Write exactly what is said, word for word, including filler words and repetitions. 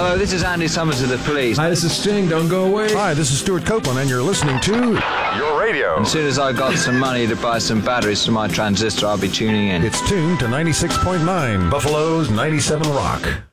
Hello, this is Andy Summers of The Police. Hi, this is Sting. Don't go away. Hi, this is Stuart Copeland, and you're listening to Your Radio. As soon as I got some money to buy some batteries for my transistor, I'll be tuning in. It's tuned to ninety-six point nine, Buffalo's ninety-seven Rock.